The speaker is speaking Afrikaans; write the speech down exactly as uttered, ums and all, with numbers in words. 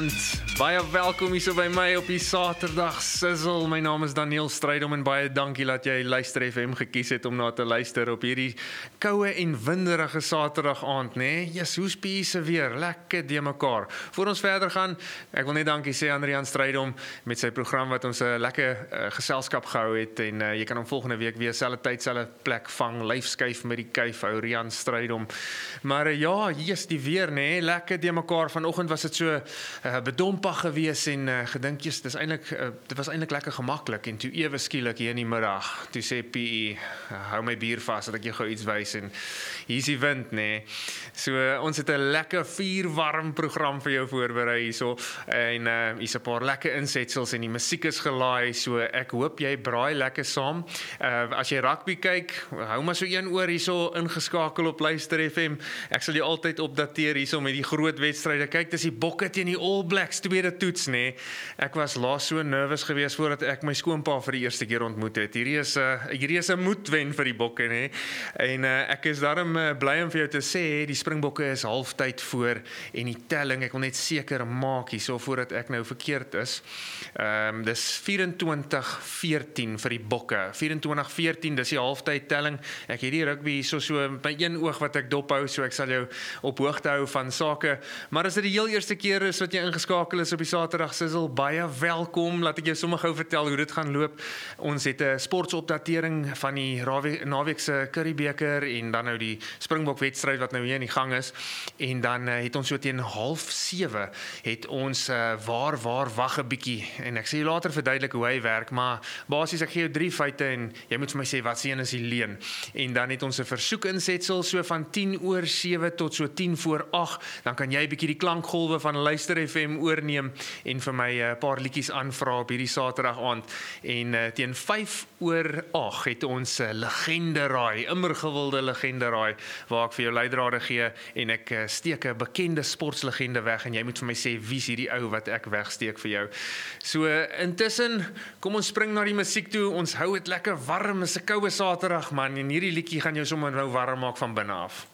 aand. Baie welkom hier so by my op die Saterdag Sizzle. My naam is Daniel Strydom en baie dankie dat jy Luister F M gekies het om na te luister op hierdie koue en winderige Saterdag aand, né? Nee? Yes, hoe spie se weer? Lekker de mekaar. Voor ons verder gaan, ek wil net dankie sê aan Rian Strydom met sy program wat ons 'n lekker uh, geselskap gehou het en uh, jy kan hom volgende week weer selfde tyd, selfde plek vang, live skuif met die kuif ou Rian Strydom. Maar uh, ja, hier's die weer, né? Nee? Lekker de mekaar. Vanoggend was dit so uh, bedompig gewees en uh, gedink jy's dis eintlik uh, dit was eintlik lekker gemaklik en toe ewe skielik hier in die middag toe sê P E uh, hou my bier vas dat ek jou gou iets wys en hier's die wind, nê. Nee. So uh, ons het 'n lekker vuurwarm program vir jou voorberei hierso en uh, hier's 'n paar lekker insetsels en die musiek is gelaai, so ek hoop jy braai lekker saam. Uh, as jy rugby kyk, hou maar so een oor hierso ingeskakel op Luister F M. Ek sal jou altyd opdateer hierso met die groot wedstryde. Kyk, dis die Bokke teen die All Blacks tweede toets, nê. Nee. Ek was laas so nervus geweest voordat ek my skoonpa vir die eerste keer ontmoet het. Hierdie is 'n uh, hierdie is 'n moedwen vir die Bokke, nê. Nee. En uh, ek is daarom uh, bly om vir jou te sê die Springbokke is halftyd voor en die telling, ek wil net seker maak hierso voordat ek nou verkeerd is. Ehm um, dis vyf-en-twintig veertien vir die Bokke. vyf-en-twintig veertien, dis die halftyd telling. Ek het die rugby hierso so by een oog wat ek dop hou, so ek sal jou op hoogte hou van sake. Maar as dit die heel eerste keer is wat jy ingeskakel is op die Saterdag Sizzle, baie welkom. Laat ek jou sommer gou vertel hoe dit gaan loop. Ons het 'n sportsopdatering van die naweek se Curriebeeker en dan nou die Springbok wedstryd wat nou hier in die gang is. En dan uh, het ons so teen half sewe het ons uh, waar waar wag 'n bietjie en ek sê jy later verduidelik hoe hy werk, maar basies ek gee jou drie feite en jy moet vir my sê wat se een is die leuen. En dan het ons 'n versoek insetsel so van tien oor sewe tot so tien voor agt. Dan kan jy bietjie die klankgolwe van Luister F M oorneem en vir my 'n uh, paar liedjies aanvra op hierdie Saterdag aand. En uh, teen vyf oor agt het ons 'n uh, legende raai, immer gewilde legende raai waar ek vir jou leidrade gee en ek uh, steek 'n bekende sportslegende weg en jy moet vir my sê wie's hierdie ou wat ek wegsteek vir jou. So uh, intussen, kom ons spring na die musiek toe. Ons hou dit lekker warm, is 'n koue Saterdag man en hierdie liedjie gaan jou sommer nou warm maak van binne af.